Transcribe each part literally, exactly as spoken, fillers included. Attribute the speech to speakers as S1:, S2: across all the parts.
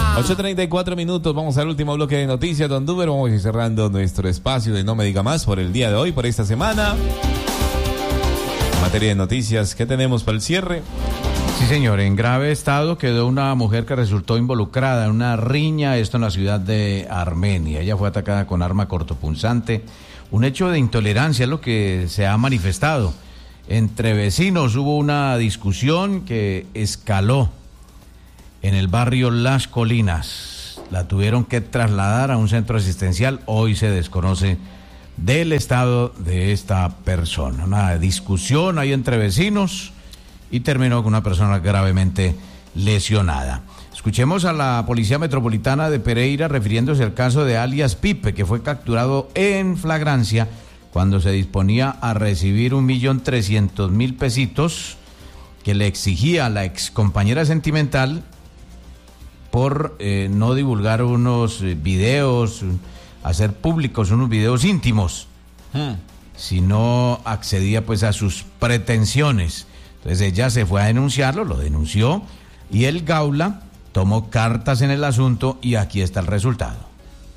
S1: ocho treinta y cuatro minutos, vamos al último bloque de noticias, don Duber. Vamos a ir cerrando nuestro espacio de No Me Diga Más por el día de hoy, por esta semana. En materia de noticias, ¿qué tenemos para el cierre?
S2: Sí, señor, en grave estado quedó una mujer que resultó involucrada en una riña, esto en la ciudad de Armenia. Ella fue atacada con arma cortopunzante, un hecho de intolerancia es lo que se ha manifestado. Entre vecinos hubo una discusión que escaló en el barrio Las Colinas. La tuvieron que trasladar a un centro asistencial. Hoy se desconoce del estado de esta persona. Una discusión ahí entre vecinos y terminó con una persona gravemente lesionada. Escuchemos a la Policía Metropolitana de Pereira refiriéndose al caso de alias Pipe, que fue capturado en flagrancia cuando se disponía a recibir un millón trescientos mil pesitos que le exigía a la ex compañera sentimental por eh, no divulgar unos eh, videos, hacer públicos unos videos íntimos, hmm. si no accedía pues a sus pretensiones. Entonces ella se fue a denunciarlo, lo denunció, y el Gaula tomó cartas en el asunto y aquí está el resultado.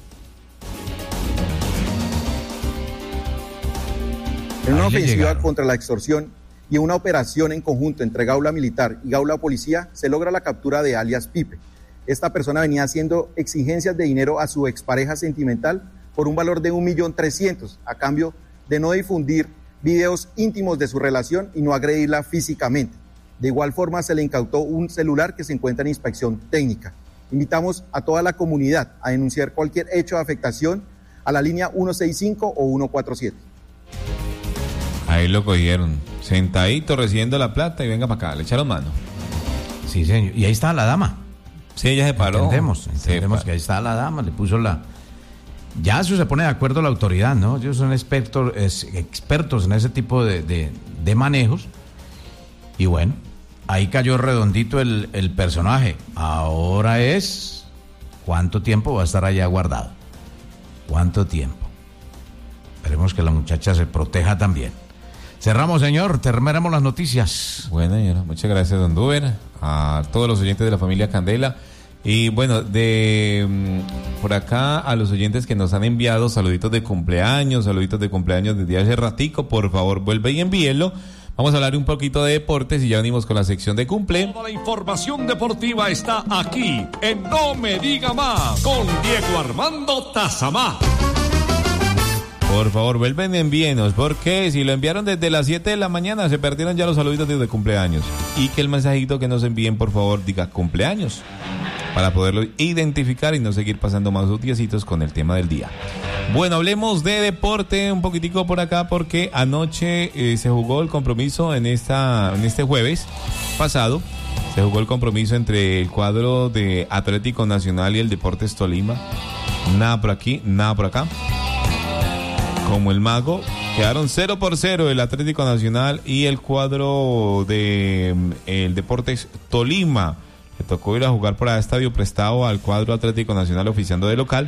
S3: En una ofensiva contra la extorsión y una operación en conjunto entre Gaula Militar y Gaula Policía, se logra la captura de alias Pipe. Esta persona venía haciendo exigencias de dinero a su expareja sentimental por un valor de un millón trescientos, a cambio de no difundir videos íntimos de su relación y no agredirla físicamente. De igual forma, se le incautó un celular que se encuentra en inspección técnica. Invitamos a toda la comunidad a denunciar cualquier hecho de afectación a la línea ciento sesenta y cinco o ciento cuarenta y siete.
S1: Ahí lo cogieron, sentadito recibiendo la plata y venga para acá, le echaron mano.
S2: Sí, señor, y ahí está la dama.
S1: Sí, ella se paró.
S2: Entendemos, entendemos se que ahí está la dama, le puso la... Ya eso se pone de acuerdo la autoridad, ¿no? Ellos son expertos, es, expertos en ese tipo de, de, de manejos. Y bueno, ahí cayó redondito el, el personaje. Ahora es... ¿Cuánto tiempo va a estar allá guardado? ¿Cuánto tiempo? Esperemos que la muchacha se proteja también. Cerramos, señor, terminamos las noticias.
S1: Bueno, señora, muchas gracias, don Duber, a todos los oyentes de la familia Candela. Y bueno, de por acá a los oyentes que nos han enviado saluditos de cumpleaños, saluditos de cumpleaños desde hace ratico, por favor, vuelve y envíenlo. Vamos a hablar un poquito de deportes y ya venimos con la sección de cumple.
S4: Toda la información deportiva está aquí en No Me Diga Más con Diego Armando Tazamá.
S1: Por favor, vuelven y envíenos, porque si lo enviaron desde las siete de la mañana, se perdieron ya los saluditos de cumpleaños. Y que el mensajito que nos envíen, por favor, diga cumpleaños, para poderlo identificar y no seguir pasando más sus diecitos con el tema del día. Bueno, hablemos de deporte un poquitico por acá, porque anoche eh, se jugó el compromiso en, esta, en este jueves pasado. Se jugó el compromiso entre el cuadro de Atlético Nacional y el Deportes Tolima. Nada por aquí, nada por acá. Como el mago, quedaron cero por cero el Atlético Nacional y el cuadro de el Deportes Tolima. Le tocó ir a jugar por el estadio prestado al cuadro Atlético Nacional oficiando de local.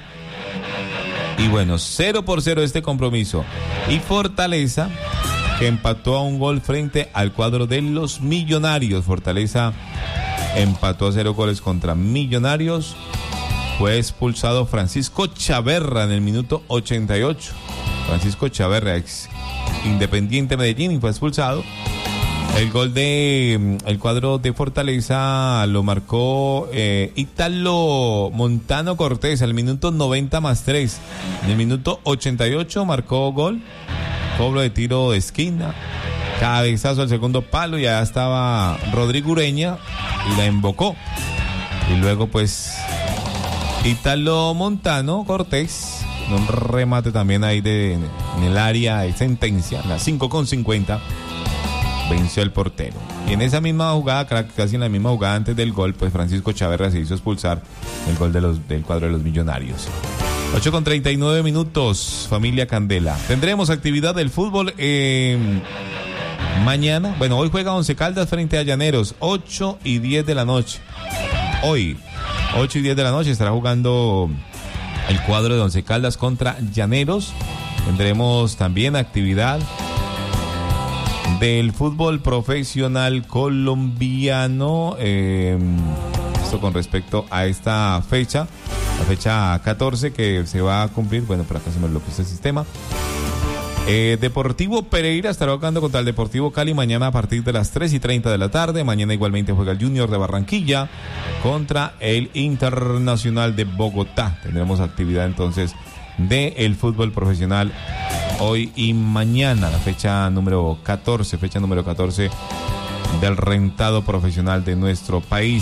S1: Y bueno, cero por cero este compromiso. Y Fortaleza, que empató a un gol frente al cuadro de los Millonarios. Fortaleza empató a cero goles contra Millonarios. Fue expulsado Francisco Chaverra en el minuto ochenta y ocho. Francisco Chaverra, ex Independiente Medellín, y fue expulsado. El gol de el cuadro de Fortaleza lo marcó eh, Ítalo Montano Cortés al minuto noventa más tres. En el minuto ochenta y ocho marcó gol, cobro de tiro de esquina, cabezazo al segundo palo, y allá estaba Rodrigo Ureña y la embocó. Y luego pues Ítalo Montano Cortés, un remate también ahí de, en el área de sentencia, las cinco con cincuenta, venció el portero. Y en esa misma jugada, casi en la misma jugada antes del gol, pues Francisco Chaverra se hizo expulsar el gol de los, del cuadro de los Millonarios. ocho con treinta y nueve minutos, familia Candela. Tendremos actividad del fútbol eh, mañana. Bueno, hoy juega Once Caldas frente a Llaneros, ocho y diez de la noche. Hoy, ocho y diez de la noche estará jugando el cuadro de Once Caldas contra Llaneros. Tendremos también actividad del fútbol profesional colombiano. Eh, Esto con respecto a esta fecha, la fecha catorce que se va a cumplir. Bueno, por acá se me bloqueó este sistema. Eh, Deportivo Pereira estará jugando contra el Deportivo Cali mañana a partir de las tres y treinta de la tarde. Mañana igualmente juega el Junior de Barranquilla contra el Internacional de Bogotá. Tendremos actividad entonces del fútbol profesional hoy y mañana, la fecha número catorce, fecha número catorce del rentado profesional de nuestro país.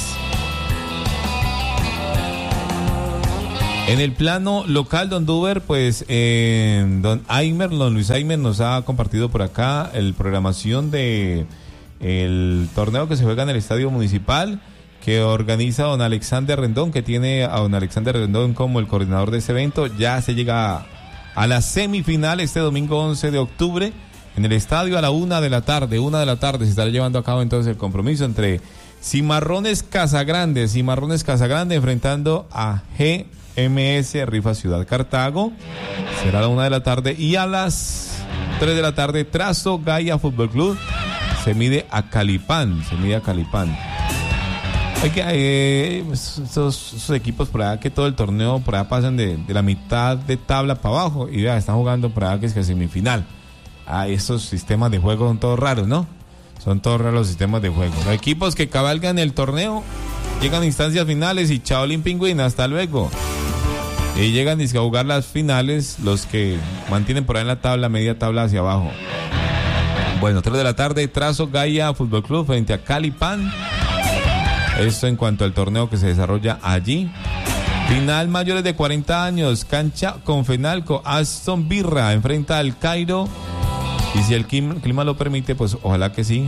S1: En el plano local, don Duber, pues eh, don Aimer, don Luis Aimer nos ha compartido por acá el programación de el torneo que se juega en el Estadio Municipal, que organiza don Alexander Rendón, que tiene a don Alexander Rendón como el coordinador de este evento. Ya se llega a la semifinal este domingo once de octubre en el estadio a la una de la tarde. Una de la tarde se estará llevando a cabo entonces el compromiso entre Cimarrones Casagrande, Cimarrones Casagrande enfrentando a G M S Rifa Ciudad Cartago. Será a la una de la tarde, y a las tres de la tarde Trazo Gaia Fútbol Club se mide a Calipán, se mide a Calipán. Hay que eh, esos, esos equipos por allá que todo el torneo por allá pasan de, de la mitad de tabla para abajo, y vea, están jugando por allá que es que semifinal. Ah, esos sistemas de juego son todos raros, ¿no? Son todos raros los sistemas de juego. Los equipos que cabalgan el torneo llegan a instancias finales y chaolín pingüín, hasta luego. Y llegan a jugar las finales los que mantienen por ahí en la tabla, media tabla hacia abajo. Bueno, tres de la tarde, Trazo Gaia Fútbol Club frente a Calipán. Esto en cuanto al torneo que se desarrolla allí. Final mayores de cuarenta años, cancha Confenalco, Aston Birra enfrenta al Cairo. Y si el clima lo permite, pues ojalá que sí.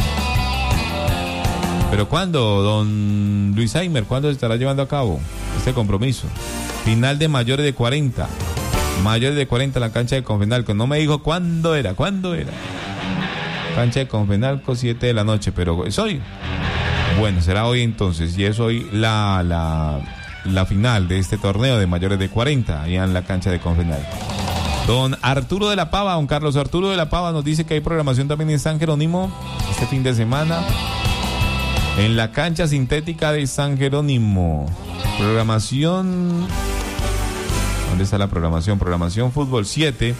S1: Pero ¿cuándo, don Luis Aimer? ¿Cuándo se estará llevando a cabo este compromiso? Final de mayores de cuarenta. Mayores de cuarenta en la cancha de Confenalco. No me dijo cuándo era, cuándo era. Cancha de Confenalco, siete de la noche, pero es hoy. Bueno, será hoy entonces, y es hoy la, la, la final de este torneo de mayores de cuarenta, allá en la cancha de Confenalco. Don Arturo de la Pava, don Carlos Arturo de la Pava nos dice que hay programación también en San Jerónimo este fin de semana en la cancha sintética de San Jerónimo. Programación, ¿dónde está la programación? Programación Fútbol siete.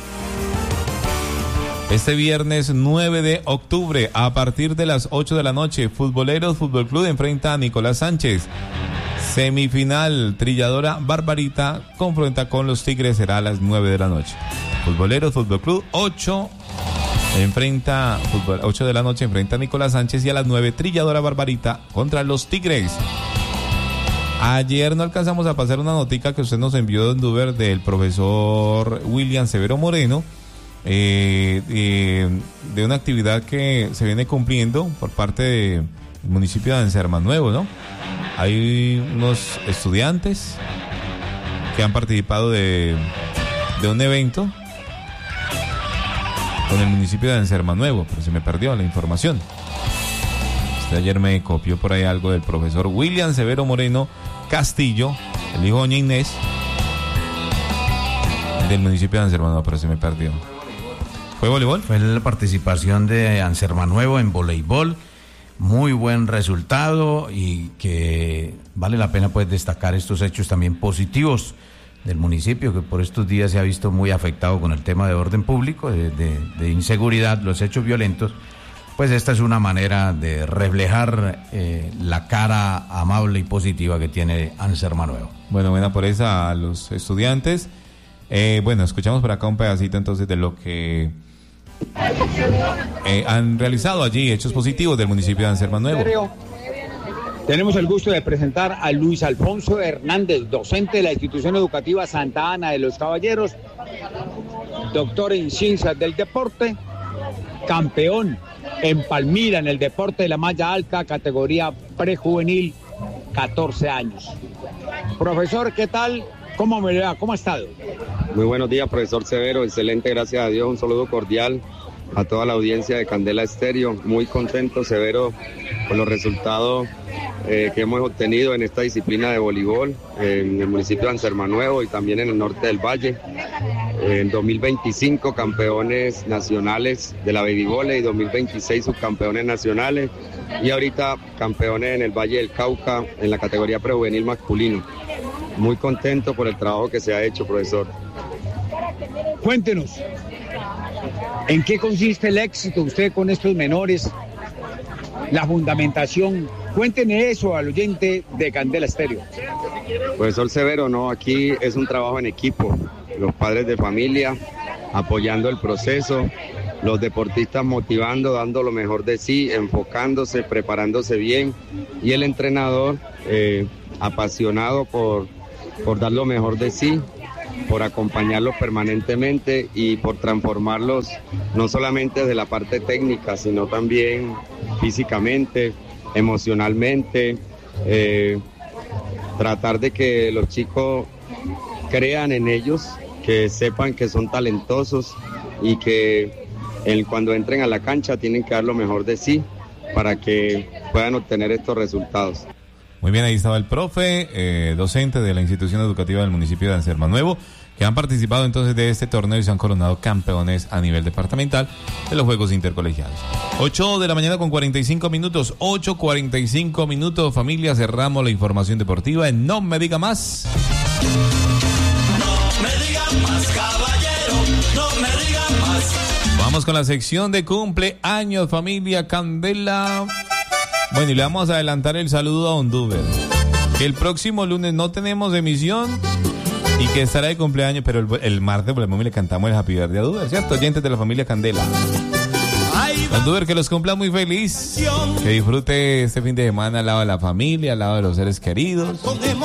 S1: Este viernes nueve de octubre a partir de las ocho de la noche, Futboleros Fútbol Club enfrenta a Nicolás Sánchez. Semifinal, Trilladora Barbarita confronta con los Tigres, será a las nueve de la noche. Futboleros Fútbol Club, ocho enfrenta, fútbol, ocho de la noche enfrenta a Nicolás Sánchez, y a las nueve Trilladora Barbarita contra los Tigres. Ayer no alcanzamos a pasar una notica que usted nos envió, don Duber, del profesor William Severo Moreno, eh, eh, de una actividad que se viene cumpliendo por parte del municipio de Anserma-Nuevo, ¿no? Hay unos estudiantes que han participado de, de un evento con el municipio de Anserma-Nuevo, pero se me perdió la información. Usted ayer me copió por ahí algo del profesor William Severo Moreno Castillo, el hijo de doña Inés, del municipio de Anserma-Nuevo, pero se me perdió. ¿Fue voleibol?
S2: Fue la participación de Anserma-Nuevo en voleibol. Muy buen resultado, y que vale la pena pues destacar estos hechos también positivos del municipio, que por estos días se ha visto muy afectado con el tema de orden público, de, de, de inseguridad, los hechos violentos. Pues esta es una manera de reflejar eh, la cara amable y positiva que tiene Anserma-Nuevo.
S1: Bueno, buena por esa a los estudiantes. Eh, bueno, escuchamos por acá un pedacito entonces de lo que Eh, han realizado allí, hechos positivos del municipio de Anserma-Nuevo.
S5: Tenemos el gusto de presentar a Luis Alfonso Hernández, docente de la institución educativa Santa Ana de los Caballeros, doctor en ciencias del deporte, campeón en Palmira en el deporte de la malla alta, categoría prejuvenil, catorce años. Profesor, ¿qué tal? ¿Cómo me va? ¿Cómo ha estado?
S6: Muy buenos días, profesor Severo. Excelente, gracias a Dios. Un saludo cordial a toda la audiencia de Candela Estéreo. Muy contento, Severo, con los resultados eh, que hemos obtenido en esta disciplina de voleibol eh, en el municipio de Anserma-Nuevo y también en el norte del Valle. En dos mil veinticinco campeones nacionales de la Baby Volley, dos mil veintiséis subcampeones nacionales y ahorita campeones en el Valle del Cauca en la categoría prejuvenil masculino. Muy contento por el trabajo que se ha hecho, profesor.
S5: Cuéntenos, ¿en qué consiste el éxito usted con estos menores? La fundamentación, cuéntenme eso al oyente de Candela Estéreo.
S6: Profesor Severo, no, aquí es un trabajo en equipo, los padres de familia apoyando el proceso, los deportistas motivando, dando lo mejor de sí, enfocándose, preparándose bien y el entrenador eh, apasionado por, por dar lo mejor de sí, por acompañarlos permanentemente y por transformarlos no solamente desde la parte técnica, sino también físicamente, emocionalmente, eh, tratar de que los chicos crean en ellos, que sepan que son talentosos y que el, cuando entren a la cancha tienen que dar lo mejor de sí para que puedan obtener estos resultados.
S1: Muy bien, ahí estaba el profe, eh, docente de la institución educativa del municipio de Anserma Nuevo, que han participado entonces de este torneo y se han coronado campeones a nivel departamental de los Juegos Intercolegiados. ocho de la mañana con cuarenta y cinco minutos, ocho cuarenta y cinco minutos, familia, cerramos la información deportiva en No Me Diga Más.
S7: No me diga más, caballero, no me diga más.
S1: Vamos con la sección de cumpleaños, familia Candela. Bueno, y le vamos a adelantar el saludo a Honduber, que el próximo lunes no tenemos emisión y que estará de cumpleaños, pero el, el martes por el momento le cantamos el Happy Birthday a Honduber, ¿cierto? Oyentes de la familia Candela. Honduber, que los cumpla muy feliz, que disfrute este fin de semana al lado de la familia, al lado de los seres queridos,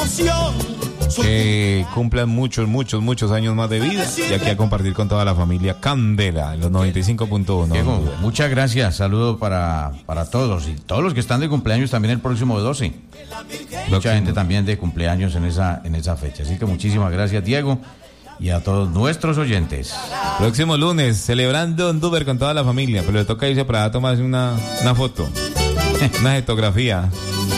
S1: que cumplan muchos, muchos, muchos años más de vida y aquí a compartir con toda la familia Candela en los noventa y cinco punto uno.
S2: Diego, muchas gracias, saludo para, para todos y todos los que están de cumpleaños también el próximo doce. Mucha gente también de cumpleaños en esa, en esa fecha, así que muchísimas gracias, Diego, y a todos nuestros oyentes.
S1: Próximo lunes, celebrando Honduber con toda la familia, pero le toca irse para tomarse una, una foto, una fotografía.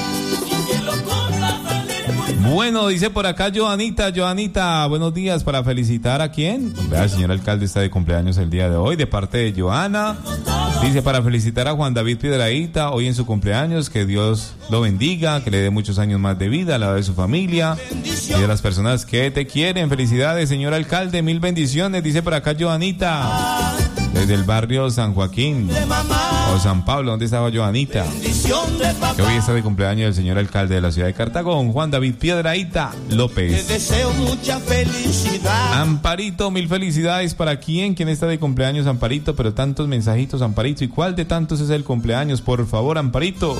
S1: Bueno, dice por acá Joanita, Joanita, buenos días, para felicitar a quién. Vea, el señor alcalde está de cumpleaños el día de hoy, de parte de Joana. Dice para felicitar a Juan David Piedrahíta hoy en su cumpleaños, que Dios lo bendiga, que le dé muchos años más de vida al lado de su familia y de las personas que te quieren. Felicidades, señor alcalde, mil bendiciones, dice por acá Joanita, desde el barrio San Joaquín o San Pablo. ¿Dónde estaba Joanita? Que hoy está de cumpleaños el señor alcalde de la ciudad de Cartagón, Juan David Piedrahíta López.
S7: Te deseo mucha felicidad.
S1: Amparito, mil felicidades. ¿Para quién? ¿Quién está de cumpleaños, Amparito? Pero tantos mensajitos, Amparito. ¿Y cuál de tantos es el cumpleaños? Por favor, Amparito.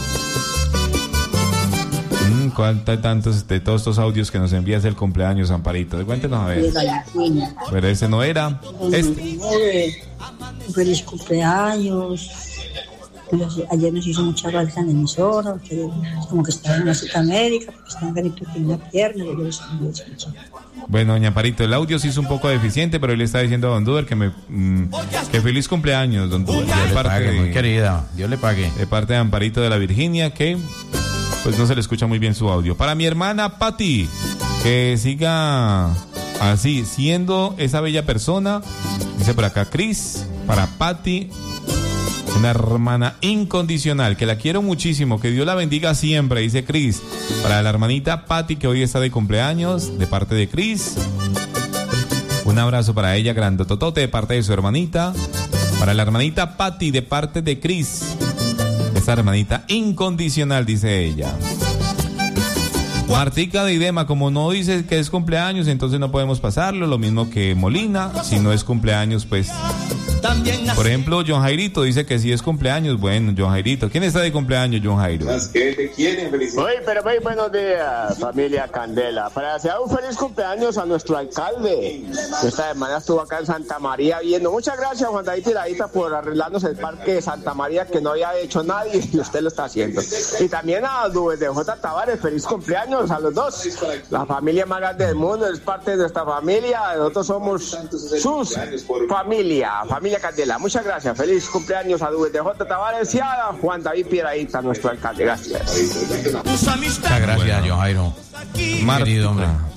S1: Mm, ¿Cuál de tantos de todos estos audios que nos envías el cumpleaños, Amparito? Cuéntenos a ver. Pero ese no era. Este.
S8: Feliz cumpleaños. Ayer nos hizo mucha falta en la emisora, porque como que estaba en una cita médica, porque estaba enfermito en una pierna, y yo les envié escuchar.
S1: Bueno, doña Amparito, el audio sí es un poco deficiente, pero él le está diciendo a Don Duber que me mmm, que feliz cumpleaños, Don Duber.
S2: Dios le pague, muy querida, Dios le pague.
S1: De parte de Amparito de la Virginia, que pues no se le escucha muy bien su audio. Para mi hermana Patti, que siga así, siendo esa bella persona, dice por acá Cris, para Patti, una hermana incondicional, que la quiero muchísimo, que Dios la bendiga siempre, dice Cris. Para la hermanita Patti, que hoy está de cumpleaños, de parte de Cris. Un abrazo para ella, grandototote, de parte de su hermanita. Para la hermanita Patti, de parte de Cris. Esa hermanita incondicional, dice ella. Martica de Idema, como no dice que es cumpleaños, entonces no podemos pasarlo. Lo mismo que Molina, si no es cumpleaños, pues... Por ejemplo, John Jairito dice que sí es cumpleaños. Bueno, John Jairito. ¿Quién está de cumpleaños, John Jairo?
S9: Las que te quieren, felicidades.
S10: Oye, pero muy buenos días, familia Candela. Para desear un feliz cumpleaños a nuestro alcalde. Esta semana estuvo acá en Santa María viendo. Muchas gracias, Juan David Piedrahíta, por arreglarnos el parque de Santa María, que no había hecho nadie y usted lo está haciendo. Y también a Nubes de J. Tavares, feliz cumpleaños a los dos. La familia más grande del mundo es parte de nuestra familia. Nosotros somos sus familia, familia Candela. Muchas gracias. Feliz cumpleaños a Nubes de J. Tavares y a Juan David Piedrahíta, nuestro alcalde. Gracias.
S2: Muchas gracias, bueno. John Jairo.
S1: Querido hombre.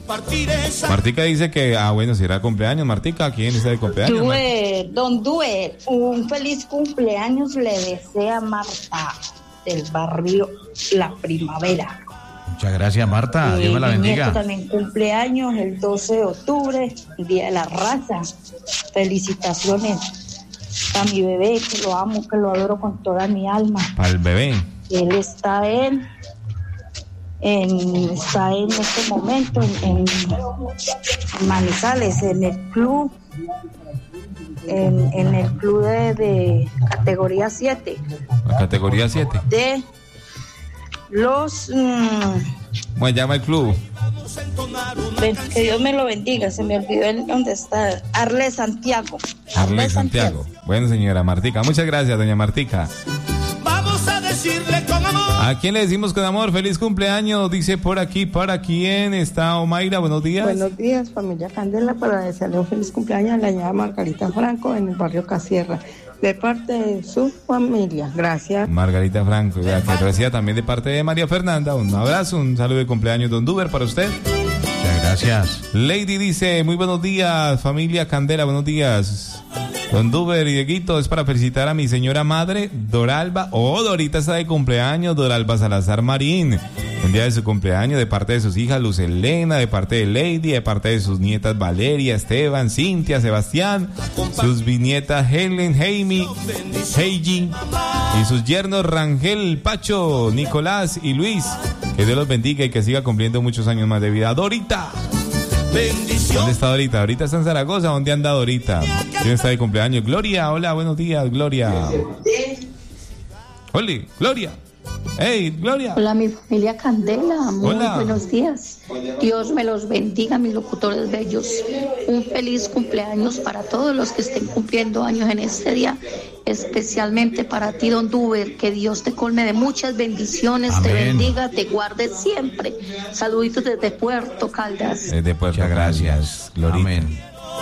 S1: Martica dice que, ah, bueno, si era cumpleaños. Martica, ¿quién está de cumpleaños?
S11: Duer, don Duer, un feliz cumpleaños le desea Marta del barrio La Primavera.
S2: Muchas gracias, Marta. Dios me la
S11: Mi
S2: bendiga.
S11: nieto también cumpleaños el doce de octubre, Día de la Raza. Felicitaciones a mi bebé, que lo amo, que lo adoro con toda mi alma.
S1: Para el bebé.
S11: Él está en, en está en este momento en, en Manizales, en el club, en, en el club de, de categoría siete.
S1: La categoría siete.
S11: De los... Mmm,
S1: ¿Cómo se llama el club?
S11: que Dios me lo bendiga, se me olvidó el dónde está. Arle Santiago.
S1: Arle Santiago. Santiago. Bueno, señora Martica, muchas gracias, doña Martica.
S7: Vamos a decirle con amor.
S1: ¿A quién le decimos con amor? Feliz cumpleaños, dice por aquí, ¿para quién está Omaira? Buenos días.
S12: Buenos días, familia Candela, para desearle un feliz cumpleaños a la señora Margarita Franco en el barrio Casierra, de parte de su familia. Gracias.
S1: Margarita Franco, ya, que reciba también de parte de María Fernanda. Un abrazo, un saludo de cumpleaños, don Duber, para usted.
S2: Muchas gracias.
S1: Lady dice, muy buenos días, familia Candela, buenos días. Don Duber y Dieguito, es para felicitar a mi señora madre, Doralba. Oh, Dorita está de cumpleaños, Doralba Salazar Marín. El día de su cumpleaños, de parte de sus hijas Luz Elena, de parte de Lady, de parte de sus nietas Valeria, Esteban, Cintia, Sebastián, sus bisnietas Helen, Jaime, Heiji, y sus yernos Rangel, Pacho, Nicolás y Luis. Que Dios los bendiga y que siga cumpliendo muchos años más de vida. Dorita. Bendición. ¿Dónde está Dorita? Ahorita está en Zaragoza. ¿Dónde anda Dorita? ¿Quién está de cumpleaños? Gloria, hola, buenos días, Gloria. Hola, Gloria. Hey, Gloria.
S13: Hola, mi familia Candela. Muy
S1: Hola.
S13: buenos días. Dios me los bendiga, mis locutores bellos. Un feliz cumpleaños para todos los que estén cumpliendo años en este día. Especialmente para ti, don Duber. Que Dios te colme de muchas bendiciones.
S2: Amén.
S13: Te bendiga, te guarde siempre. Saluditos desde Puerto Caldas.
S1: Desde Puerto
S2: Muchas gracias,
S1: Glorita.
S2: Amén.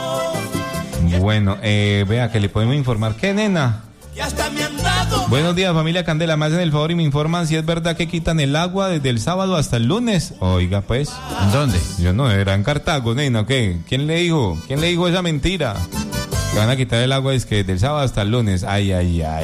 S1: Bueno, eh, vea que le podemos informar. ¿Qué, nena?
S7: Ya hasta me han dado.
S1: Buenos días, familia Candela. Me hacen el favor y me informan si es verdad que quitan el agua desde el sábado hasta el lunes. Oiga, pues.
S2: ¿En dónde?
S1: Yo no, era en Cartago, nena, ¿qué? ¿Quién le dijo? ¿Quién le dijo esa mentira? Que van a quitar el agua es que desde el sábado hasta el lunes. Ay, ay, ay.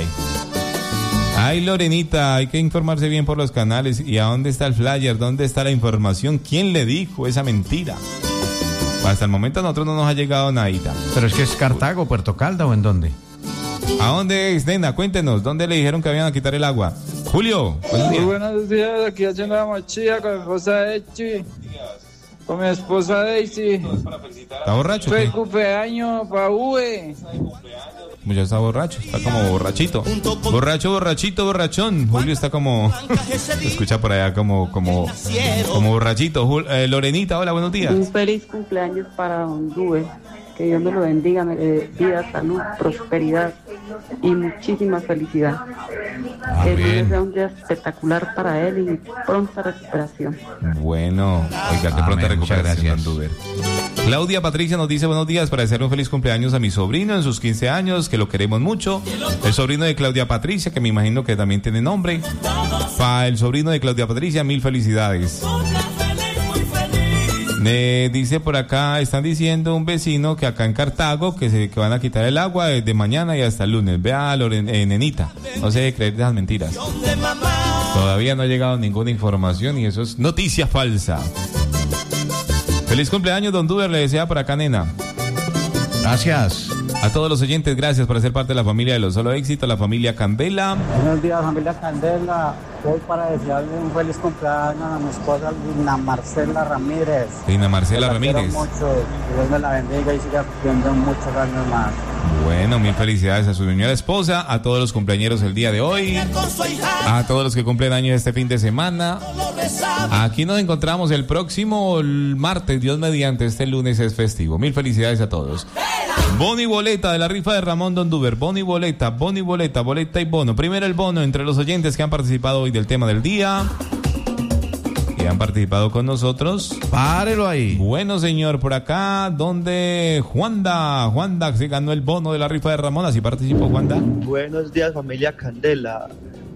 S1: Ay, Lorenita, hay que informarse bien por los canales. ¿Y a dónde está el flyer? ¿Dónde está la información? ¿Quién le dijo esa mentira? Hasta el momento a nosotros no nos ha llegado nadita.
S2: Pero es que es Cartago, Puerto Calda, ¿o en dónde?
S1: ¿A dónde es, nena? Cuéntenos, ¿dónde le dijeron que habían a quitar el agua? Julio, buenos días.
S14: Muy buenos días, aquí haciendo la mochila con mi esposa Echi, con mi esposa Daisy.
S1: ¿Está borracho?
S14: Feliz
S1: ¿Qué?
S14: cumpleaños, pa' Uwe.
S1: Ya está borracho, está como borrachito. Borracho, borrachito, borrachón. Julio está como... Se escucha por allá como como, como borrachito. Jul- eh, Lorenita, hola, buenos días.
S15: Un feliz cumpleaños para don Dube. Que Dios me lo bendiga, me le dé vida, salud, prosperidad y muchísima felicidad. Que el día sea un día espectacular para él y pronta recuperación.
S1: Bueno, oiga, que pronta
S2: Amén, muchas
S1: recuperación,
S2: gracias.
S1: don Duber. Claudia Patricia nos dice buenos días para desearle un feliz cumpleaños a mi sobrino en sus quince años, que lo queremos mucho. El sobrino de Claudia Patricia, que me imagino que también tiene nombre. Para el sobrino de Claudia Patricia, mil felicidades. Me dice por acá, están diciendo un vecino que acá en Cartago que se que van a quitar el agua desde mañana y hasta el lunes. Vea, Loren, eh, nenita, no se debe creer de esas mentiras. Todavía no ha llegado ninguna información y eso es noticia falsa. Feliz cumpleaños, don Duber, le desea por acá, nena.
S2: Gracias.
S1: A todos los oyentes, gracias por ser parte de la familia de Los Solo Éxito, la familia Candela.
S16: Buenos días, familia Candela. Voy para desearle un feliz cumpleaños a mi esposa Lina Marcela Ramírez.
S1: Lina Marcela
S16: Que la quiero
S1: Ramírez.
S16: mucho, que Dios me la bendiga y siga cumpliendo muchos años más.
S1: Bueno, mil felicidades a su señora esposa, a todos los cumpleañeros el día de hoy, a todos los que cumplen años este fin de semana. Aquí nos encontramos el próximo martes, Dios mediante, este lunes es festivo. Mil felicidades a todos. Bono y boleta de la rifa de Ramón Don Duber. Bono y boleta, bono y boleta, boleta y bono. Primero el bono entre los oyentes que han participado hoy del tema del día y han participado con nosotros.
S2: Párelo ahí.
S1: Bueno, señor, por acá, donde Juanda, Juanda se ganó el bono de la rifa de Ramón, así participó Juanda.
S17: Buenos días, familia Candela.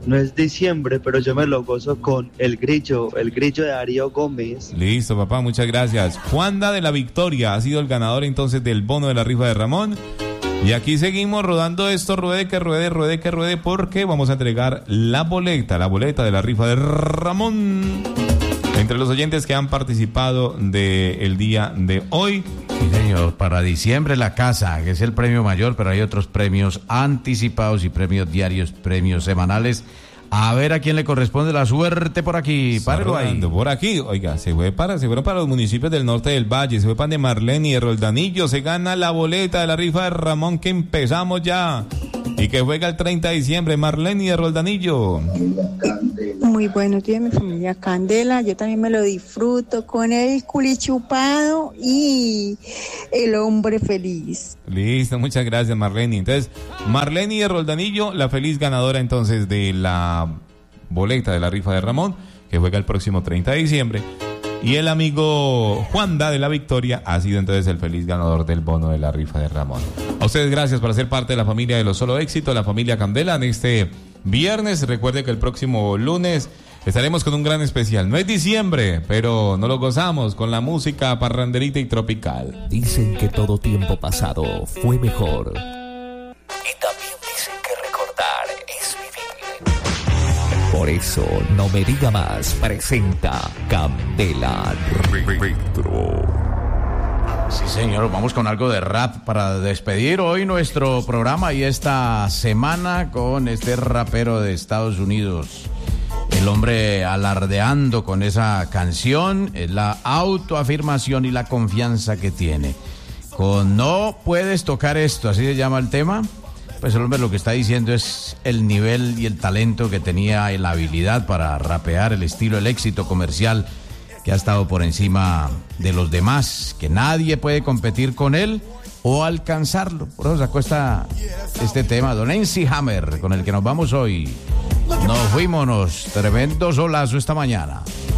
S17: no es diciembre, pero yo me lo gozo con El Grillo, El Grillo de Darío Gómez.
S1: Listo, papá, muchas gracias. Juanda de la Victoria ha sido el ganador entonces del bono de la rifa de Ramón. Y aquí seguimos rodando esto, ruede que ruede, ruede que ruede, porque vamos a entregar la boleta, la boleta de la rifa de Ramón. Entre los oyentes que han participado del día de hoy.
S2: Sí, señor, para diciembre la casa, que es el premio mayor, pero hay otros premios anticipados y premios diarios, premios semanales. A ver a quién le corresponde la suerte por aquí. Páralo ahí.
S1: Por aquí, oiga, se fue para, se fueron para los municipios del norte del Valle, se fue para de Marlene y de Roldanillo, se gana la boleta de la rifa de Ramón que empezamos ya. Y que juega el treinta de diciembre, Marlene y de Roldanillo.
S12: Muy buenos días, mi familia Candela. Yo también me lo disfruto con el culichupado y el hombre feliz.
S1: Listo, muchas gracias, Marlene. Entonces, Marlene y de Roldanillo, la feliz ganadora entonces de la boleta de la rifa de Ramón, que juega el próximo treinta de diciembre. Y el amigo Juanda de la Victoria ha sido entonces el feliz ganador del bono de la rifa de Ramón. A ustedes gracias por ser parte de la familia de Los Solo Éxito, la familia Candela, en este viernes. Recuerde que el próximo lunes estaremos con un gran especial. No es diciembre, pero no lo gozamos con la música parranderita y tropical.
S18: Dicen que todo tiempo pasado fue mejor. Y también dicen que recordar es vivir. Por eso, No Me Diga Más presenta Candela Retro.
S2: Sí, señor, vamos con algo de rap para despedir hoy nuestro programa y esta semana con este rapero de Estados Unidos. El hombre alardeando con esa canción, la autoafirmación y la confianza que tiene. Con No Puedes Tocar Esto, así se llama el tema. Pues el hombre lo que está diciendo es el nivel y el talento que tenía y la habilidad para rapear, el estilo, el éxito comercial que ha estado por encima de los demás, que nadie puede competir con él o alcanzarlo. Por eso sacó esta, este tema, Don M C Hammer, con el que nos vamos hoy. Nos fuimos, tremendo solazo esta mañana.